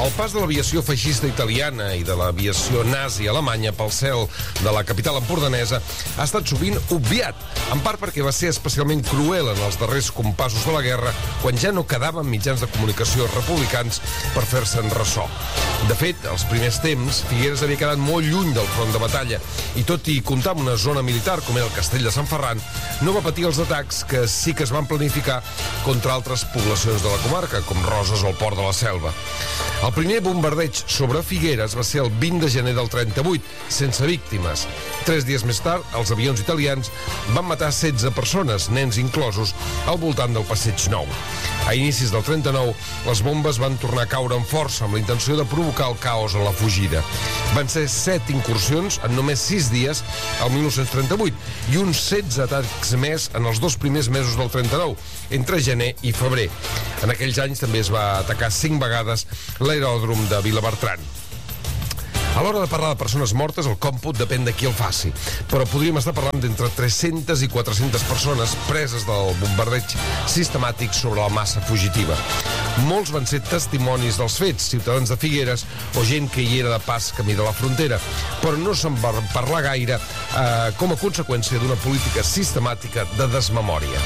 El pas de l'aviació feixista italiana i de l'aviació nazi alemanya pel cel de la capital empordanesa ha estat sovint obviat, en part perquè va ser especialment cruel en els darrers compassos de la guerra, quan ja no quedaven mitjans de comunicació republicans per fer-se'n ressò. De fet, als primers temps, Figueres havia quedat molt lluny del front de batalla i tot i comptar amb una zona militar com era el castell de Sant Ferran, no va patir els atacs que sí que es van planificar contra altres poblacions de la comarca, com Roses o el Port de la Selva. El primer bombardeig sobre Figueres va ser el 20 de gener del 38, sense víctimes. 3 dies més tard, els avions italians van matar 16 persones, nens inclosos, al voltant del Passeig Nou. A inicis del 39, les bombes van tornar a caure amb força amb la intenció de provocar el caos a la fugida. Van ser 7 incursions en només 6 dies al 1938 i uns 16 atacs més en els 2 primers mesos del 39, entre gener i febrer. En aquells anys també es va atacar 5 vegades l'aeròdrom de Vilabertran. A l'hora de parlar de persones mortes, el còmput depèn de qui el faci, però podríem estar parlant d'entre 300 i 400 persones preses del bombardeig sistemàtic sobre la massa fugitiva. Molts van ser testimonis dels fets, ciutadans de Figueres o gent que hi era de pas camí de la frontera, però no se'n va parlar gaire com a conseqüència d'una política sistemàtica de desmemòria.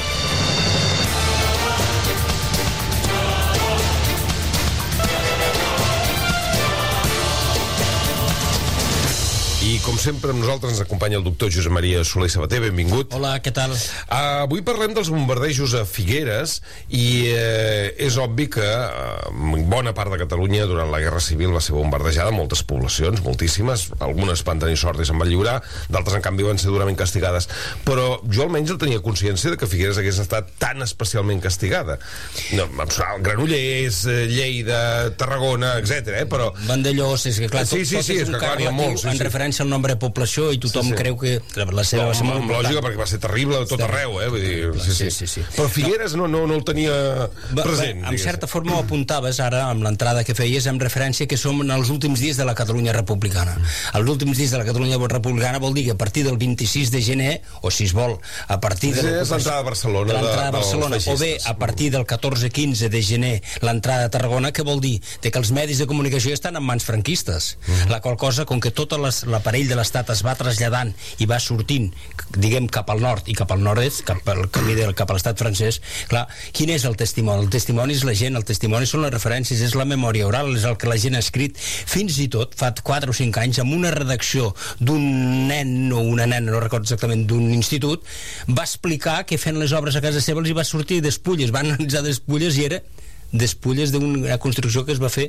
I, com sempre, amb nosaltres ens acompanya el doctor Josep Maria Soler i Sabater. Benvingut. Hola, què tal? Avui parlem dels bombardejos a Figueres i és obvi que bona part de Catalunya durant la Guerra Civil va ser bombardejada, moltes poblacions, moltíssimes, algunes van tenir sort i se'n van lliurar, d'altres, en canvi, van ser durament castigades. Però jo almenys el tenia consciència de que Figueres hagués estat tan especialment castigada. No, Granollers, Lleida, Tarragona, etc. Però... Vandellós, és que clar, sí, és que clar, hi ha molts. En referència al nombre de població i tothom creu que la seva va ser molt important. Lògica, perquè va ser terrible a tot arreu, vull dir, sí. Però Figueres no el tenia present. En certa forma ho apuntaves ara amb l'entrada que feies en referència que som en els últims dies de la Catalunya republicana. Els últims dies de la Catalunya republicana vol dir que a partir del 26 de gener, o si es vol, a partir de l'entrada a Barcelona, o bé a partir del 14-15 de gener l'entrada a Tarragona, que vol dir que els medis de comunicació estan en mans franquistes, la qual cosa, com que tota l'aparell de l'Estat es va traslladant i va sortint, diguem, cap al nord i cap al nord-est, cap a l'Estat francès, clar, quin és el testimoni? El testimoni és la gent, el testimoni són les referències, és la memòria oral, és el que la gent ha escrit, fins i tot fa 4 o 5 anys, amb una redacció d'un nen o una nena, no recordo exactament, d'un institut, va explicar que fent les obres a casa seva els hi va sortir despulles, van analitzar despulles i era despulles d'una construcció que es va fer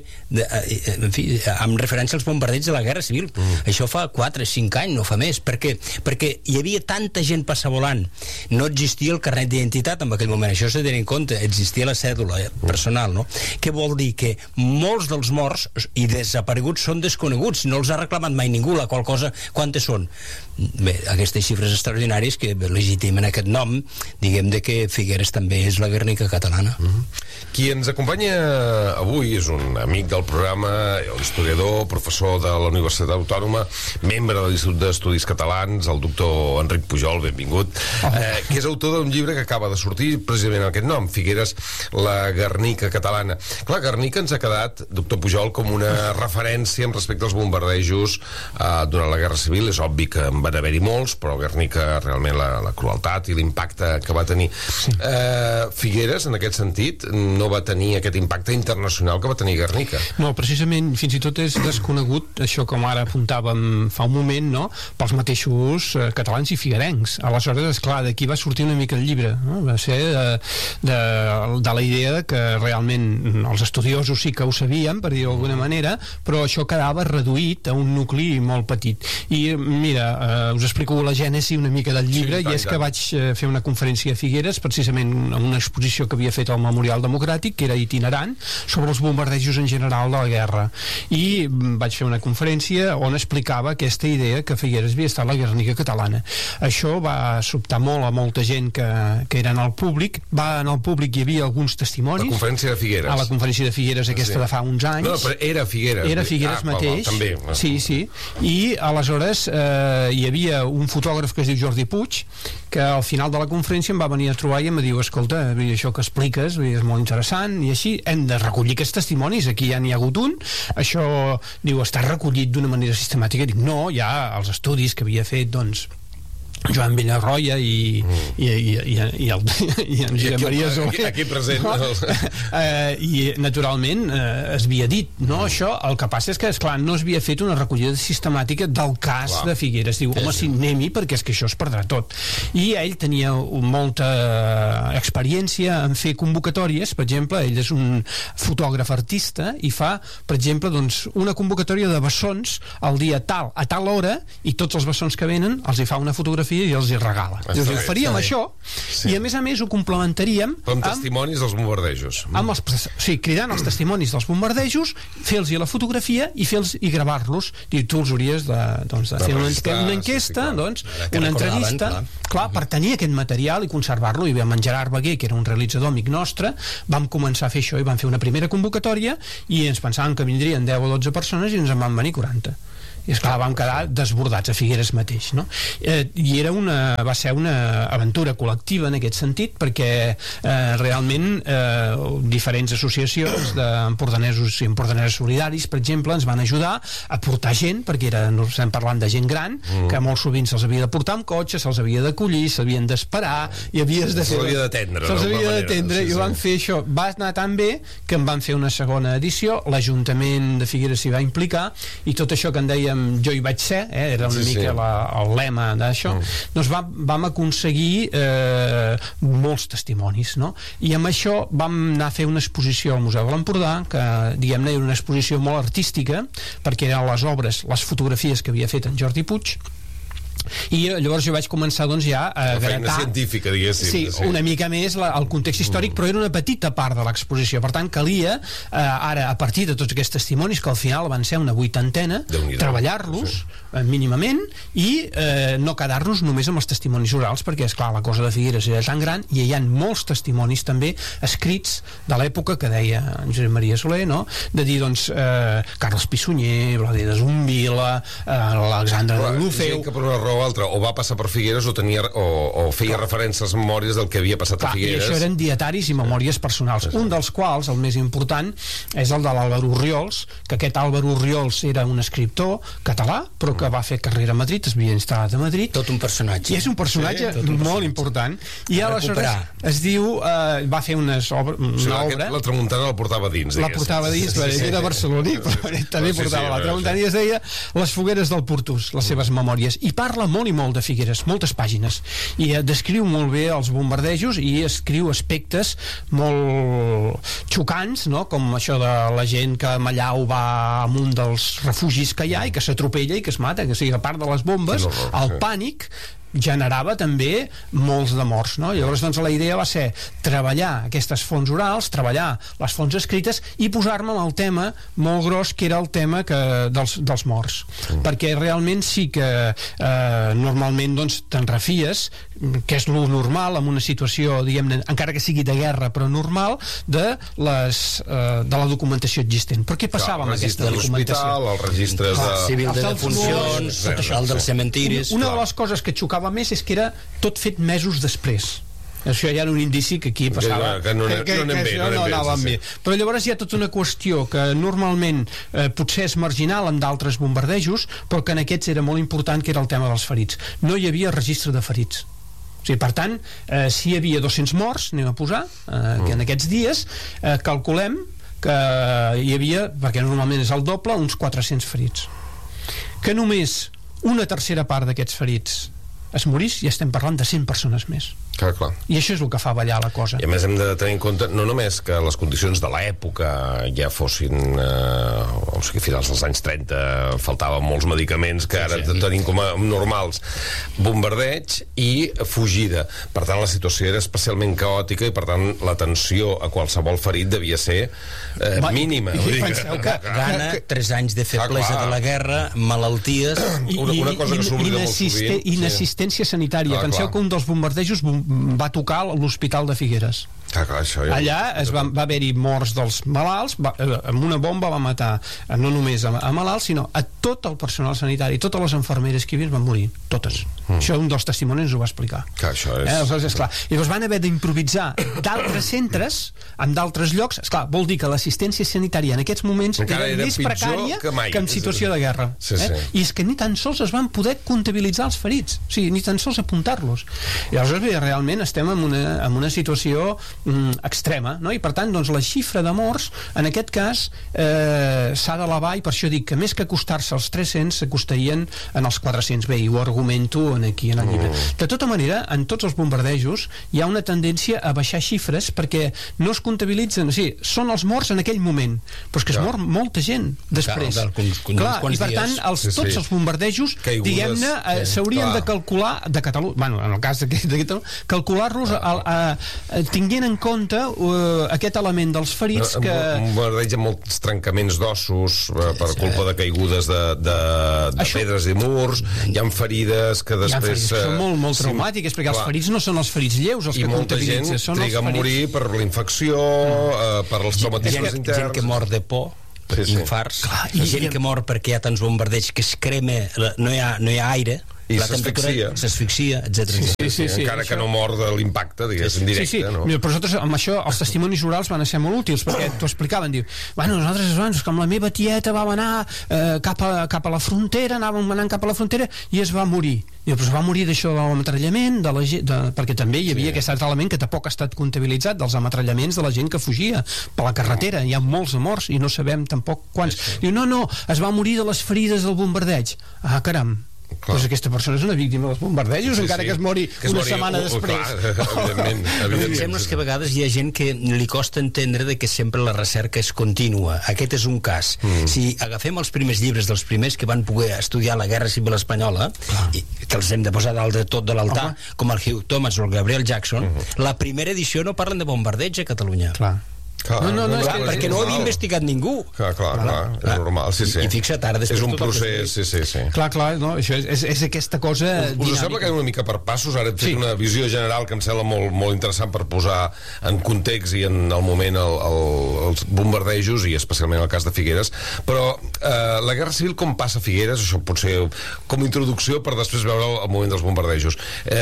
en fi, amb referència als bombardeigs de la Guerra Civil. Això fa 4 o 5 anys, no fa més. Per què? Perquè hi havia tanta gent passavolant. No existia el carnet d'identitat en aquell moment, això s'ha de tenir en compte, existia la cèdula personal, no? Què vol dir? Que molts dels morts i desapareguts són desconeguts, no els ha reclamat mai ningú, la qual cosa, quantes són? Bé, aquestes xifres extraordinàries que legitimen aquest nom, diguem de que Figueres també és la Guernica catalana. Qui ens acompanya avui és un amic del programa, historiador, professor de la Universitat Autònoma, membre de l'Institut d'Estudis Catalans, el doctor Enric Pujol, benvingut, que és autor d'un llibre que acaba de sortir precisament amb aquest nom, Figueres, la Guernica catalana. Clar, Guernica ens ha quedat, doctor Pujol, com una referència en respecte als bombardejos durant la Guerra Civil. És obvi que en van haver-hi molts, però Guernica, realment, la crueltat i l'impacte que va tenir. Figueres, en aquest sentit, no va tenir aquest impacte internacional que va tenir Guernica. No, precisament, fins i tot és desconegut, això com ara apuntàvem fa un moment, no?, pels mateixos catalans i figuerencs. Aleshores, esclar, d'aquí va sortir una mica el llibre, no? Va ser de la idea que realment els estudiosos sí que ho sabien, per dir-ho d'alguna manera, però això quedava reduït a un nucli molt petit. I mira, us explico la gènesi una mica del llibre, i és que vaig fer una conferència a Figueres, precisament en una exposició que havia fet al Memorial Democràtic, que era itinerant, sobre els bombardejos en general de la guerra, i vaig fer una conferència on explicava aquesta idea que Figueres havia estat la Guernica catalana. Això va sobtar molt a molta gent que era en el públic. En el públic hi havia alguns testimonis. La conferència de Figueres. A la conferència de Figueres, aquesta de fa uns anys. No, però era Figueres. Era Figueres mateix. També. Sí. I aleshores hi havia un fotògraf que es diu Jordi Puig, que al final de la conferència em va venir a trobar i em diu, escolta, això que expliques és molt interessant, i així hem de recollir aquests testimonis, aquí ja n'hi ha hagut un, això, diu, està recollit d'una manera sistemàtica. Dic, no, ja els estudis que havia fet, doncs, Joan Villarroya i en Josep Maria Soler aquí present, no? I naturalment es havia dit, no, això, el que passa és que, esclar, no es havia fet una recollida sistemàtica del cas de Figueres. Diu, home, sí, anem-hi, perquè és que això es perdrà tot. I ell tenia molta experiència en fer convocatòries. Per exemple, ell és un fotògraf artista i fa, per exemple, doncs, una convocatòria de bessons el dia tal, a tal hora, i tots els bessons que venen els hi fa una fotografia i els hi regala. Dius, faríem això, i a més ho complementaríem amb testimonis dels bombardejos. Sí, cridant els testimonis dels bombardejos, fer-los la fotografia i gravar-los. Diu, tu els hauries de fer una enquesta, una entrevista, clar, per tenir aquest material i conservar-lo. I vam en Gerard Beguer, que era un realitzador amic nostre, vam començar a fer això i vam fer una primera convocatòria i ens pensàvem que vindrien 10 o 12 persones i ens en van venir 40. I esclar, vam quedar desbordats a Figueres mateix, no? I va ser una aventura col·lectiva en aquest sentit, perquè realment diferents associacions d'empordanesos i empordaneses solidaris, per exemple, ens van ajudar a portar gent, perquè estem parlant de gent gran, que molt sovint se'ls havia de portar amb cotxe, se'ls havia d'acollir, s'havien d'esperar, i havies de fer... Se'ls havia d'atendre. Se'ls havia d'atendre, i van fer això. Va anar tan bé que en van fer una segona edició, l'Ajuntament de Figueres s'hi va implicar, i tot això que en deia jo hi vaig ser, era una mica el lema d'això, doncs vam aconseguir molts testimonis, no? I amb això vam anar a fer una exposició al Museu de l'Empordà, que diguem-ne era una exposició molt artística, perquè eren les obres, les fotografies que havia fet en Jordi Puig, i llavors jo vaig començar doncs ja a gratar... La feina científica, diguéssim. Sí, una mica més el context històric, però era una petita part de l'exposició. Per tant, calia, ara, a partir de tots aquests testimonis, que al final van ser una 80ena, treballar-los mínimament i no quedar-nos només amb els testimonis orals, perquè, esclar, la cosa de Figueres era tan gran i hi ha molts testimonis també escrits de l'època que deia Josep Maria Soler, no? De dir, doncs, Carles Pissunyer, Vladi de Zumbila, l'Alexandre de Lufeu... Que per una raó o altra, o va passar per Figueres o feia referència a les memòries del que havia passat a Figueres. I això eren dietaris i memòries personals. Un dels quals, el més important, és el de l'Àlvaro Orriols, que aquest Àlvaro Orriols era un escriptor català, però que va fer carrera a Madrid, es havia instal·lat a Madrid. Tot un personatge. I és un personatge molt important. I aleshores es diu, va fer una obra... La tramuntana la portava dins. La portava dins, era barceloní, però també portava la tramuntana, i es deia Les fogueres del Portús, les seves memòries. I parla molt i molt de Figueres, moltes pàgines, i descriu molt bé els bombardejos i escriu aspectes molt xocants, no? Com això de la gent que a Mallau va amunt dels refugis que hi ha i que s'atropella i que es mata, que sigui, a part de les bombes, el pànic generava també molts de morts, no? Llavors, doncs, la idea va ser treballar aquestes fonts orals, treballar les fonts escrites i posar-me amb el tema molt gros, que era el tema dels morts. Perquè realment sí que normalment, doncs, te'n refies, que és lo normal en una situació, diguem-ne, encara que sigui de guerra, però normal, de la documentació existent. Però què passava amb aquesta documentació? Els registres civil de defuncions, el dels cementiris... Una de les coses que xocava més és que era tot fet mesos després. Això ja era un indici que aquí passava que no anàvem bé. Però llavors hi ha tota una qüestió que normalment potser és marginal en d'altres bombardejos, però que en aquests era molt important, que era el tema dels ferits. No hi havia registre de ferits. O sigui, per tant, si hi havia 200 morts, anem a posar, que en aquests dies calculem que hi havia, perquè normalment és el doble, uns 400 ferits. Que només una tercera part d'aquests ferits es morís, i estem parlant de 100 persones més. Clar. I això és el que fa ballar la cosa. I a més hem de tenir en compte no només que les condicions de l'època ja fossin o sigui, a finals dels anys 30 faltaven molts medicaments que ara tenim com a normals, bombardeig i fugida. Per tant, la situació era especialment caòtica i per tant l'atenció a qualsevol ferit devia ser mínima. Penseu que gana, 3 anys de feblesa de la guerra, malalties... Una cosa que s'oblida molt sovint. Inassistència sanitària. Penseu que un dels bombardejos va tocar l'Hospital de Figueres. Allà va haver-hi morts dels malalts, amb una bomba va matar no només a malalts, sinó a tot el personal sanitari, totes les infermeres que hi havia van morir, totes. Això un dels testimonis ens ho va explicar. Clar, això és... Aleshores, esclar, i llavors van haver d'improvisar d'altres centres, en d'altres llocs. Esclar, vol dir que l'assistència sanitària en aquests moments encara era més precària que en situació de guerra. Sí. I és que ni tan sols es van poder comptabilitzar els ferits, o sigui, ni tan sols apuntar-los. I aleshores realment estem en una situació extrema, no? I per tant, doncs, la xifra de morts en aquest cas s'ha d'elevar, i per això dic que més que acostar-se als 300 s'acostarien en els 400. Bé, i ho argumento aquí en el llibre. De tota manera, en tots els bombardejos hi ha una tendència a baixar xifres perquè no es comptabilitzen, o sigui, són els morts en aquell moment, però és que es mor molta gent després. Clar, i per tant, tots els bombardejos, diguem-ne, s'haurien de calcular de Catalunya, bueno, en el cas de Catalunya, calcular-los tinguent en compte aquest element dels ferits que... Un bombardeig amb molts trencaments d'ossos per culpa de caigudes de pedres i murs, hi ha ferides que després... són molt traumàtiques, perquè els ferits no són els ferits lleus els que comptabilitzen, són els ferits... I molta gent triga a morir per la infecció, per els traumatismes interns... Gent que mor de por, infarts, gent que mor perquè hi ha tants bombardeigs que es crema, no hi ha aire, i s'asfixia, etc. Encara que no mor de l'impacte, diguéssim, directe. No? Però nosaltres, amb això, els testimonis orals van ser molt útils, perquè t'ho explicaven, diu, bueno, nosaltres, com la meva tieta vam anar cap a la frontera, anàvem anant cap a la frontera, i es va morir. Diu, però es va morir d'això de l'ametrallament, perquè també hi havia aquest altre element que tampoc ha estat comptabilitzat, dels ametrallaments de la gent que fugia per la carretera. Hi ha molts morts i no sabem tampoc quants. Diu, no, es va morir de les ferides del bombardeig. Ah, caram. Doncs aquesta persona és una víctima dels bombardejos, encara que es mori una setmana després. Evidentment. Em sembla que a vegades hi ha gent que li costa entendre de que sempre la recerca és contínua. Aquest és un cas. Si agafem els primers llibres dels primers que van poder estudiar la Guerra Civil Espanyola, que els hem de posar dalt de tot de l'altar, com el Hugh Thomas o el Gabriel Jackson, la primera edició no parlen de bombardeig a Catalunya. Clar. No, perquè no ho havia investigat ningú. Clar, és normal, sí. I fixa't ara, és un procés, sí. Clar, no, això és aquesta cosa dinàmica. Us sembla que una mica per passos, ara hem fet una visió general que em sembla molt interessant per posar en context i en el moment els bombardejos, i especialment el cas de Figueres, però la Guerra Civil com passa a Figueres, això potser com a introducció per després veure el moment dels bombardejos.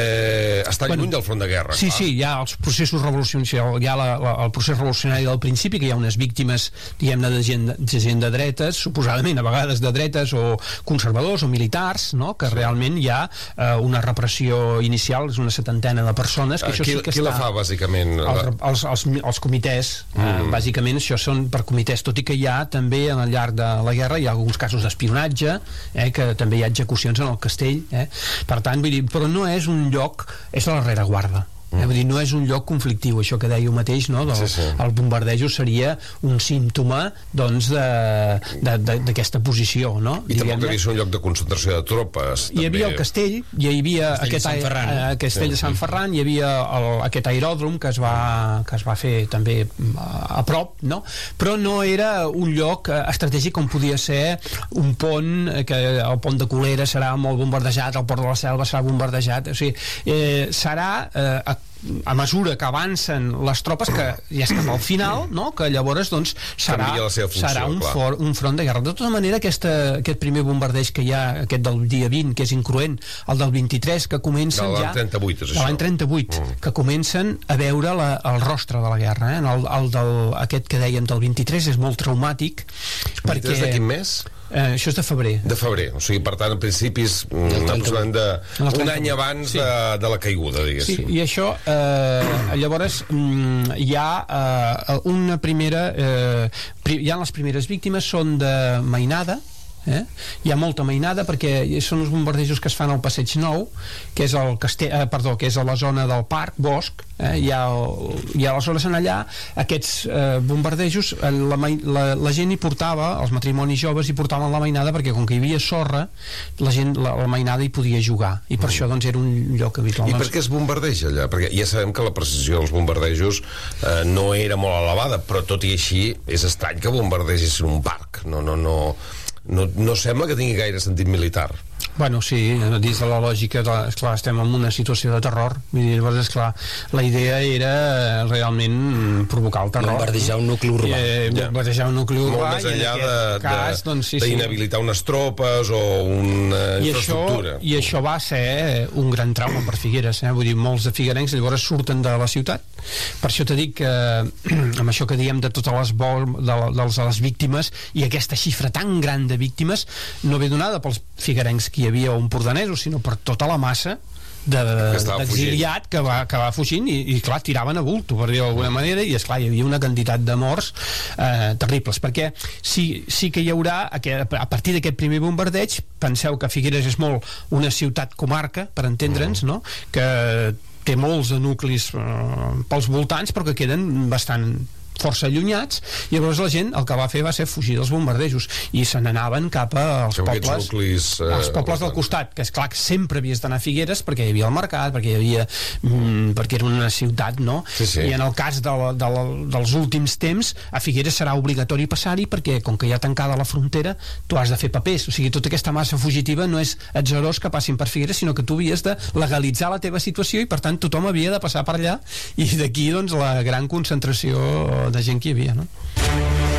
Està lluny del front de guerra. Sí, hi ha els processos revolucionaris, hi ha el procés revolucionari del principi, que hi ha unes víctimes, diguem-ne, de gent de dretes, suposadament a vegades de dretes o conservadors o militars, no? Que realment hi ha una repressió inicial, és una 70ena de persones, que això sí que qui la fa, bàsicament? Els comitès, bàsicament això són per comitès, tot i que hi ha també al llarg de la guerra hi ha alguns casos d'espionatge, que també hi ha execucions en el castell, per tant, vull dir, però no és un lloc, és a la rereguarda. Vull dir, no és un lloc conflictiu, això que dèieu mateix, no? El bombardejo seria un símptoma, doncs, d'aquesta posició, no? I tampoc devia ser un lloc de concentració de tropes. Hi havia el castell, hi havia Castell de Sant Ferran, hi havia aquest aeròdrom que es va fer també a prop, no? Però no era un lloc estratègic com podia ser un pont, que el pont de Colera serà molt bombardejat, el port de la Selva serà bombardejat, o sigui, serà a mesura que avancen les tropes, que ja és cap al final, no? Que llavors doncs serà un front de guerra. De tota manera, aquest primer bombardeig que hi ha, aquest del dia 20, que és incruent, el del 23, que comencen ja... De l'any 38, és això. De l'any 38, que comencen a veure el rostre de la guerra. Aquest que dèiem del 23 és molt traumàtic. 23 de quin mes? Això és de febrer. De febrer, o sigui, per tant, en principis un any abans de la caiguda, diguéssim. Sí, i això, llavors, hi ha una primera... Hi ha les primeres víctimes, són de mainada, hi ha molta mainada perquè són els bombardejos que es fan al Passeig Nou, que és que és a la zona del parc, bosc, i aleshores en allà aquests bombardejos la gent hi portava, els matrimonis joves hi portaven la mainada, perquè com que hi havia sorra la mainada hi podia jugar, i per això doncs era un lloc habitual. I per què es bombardeja allà? Perquè ja sabem que la precisió dels bombardejos no era molt elevada, però tot i així és estrany que bombardegessin un parc. No sembla que tingui gaire sentit militar. Bueno, sí, dins de la lògica, esclar, estem en una situació de terror. Vull dir, llavors, esclar, la idea era realment provocar el terror. Bombardejar un nucli urbà. Bombardejar un nucli urbà. Molt més enllà d'inhabilitar unes tropes o una infraestructura. I això va ser un gran trauma per Figueres. Vull dir, molts de figuerencs llavors surten de la ciutat. Per això t'he dit que amb això que diem de totes les víctimes i aquesta xifra tan gran de víctimes no ve donada pels figuerencs que hi havia o empordanesos, sinó per tota la massa d'exiliat que va fugint i clar, tiraven a bulto, per dir-ho d'alguna manera, i esclar, hi havia una quantitat de morts terribles, perquè sí que hi haurà a partir d'aquest primer bombardeig. Penseu que Figueres és molt una ciutat-comarca, per entendre'ns, no? Que té molts de nuclis pels voltants, però que queden bastant força allunyats, i llavors la gent el que va fer va ser fugir dels bombardejos i se n'anaven cap als pobles del costat, que és clar que sempre havies d'anar a Figueres perquè hi havia el mercat, perquè era una ciutat, no? I en el cas dels últims temps a Figueres serà obligatori passar-hi perquè com que hi ha tancada la frontera tu has de fer papers, o sigui, tota aquesta massa fugitiva no és atzarós que passin per Figueres, sinó que tu havies de legalitzar la teva situació i per tant tothom havia de passar per allà, i d'aquí doncs la gran concentració de gent que hi havia, no?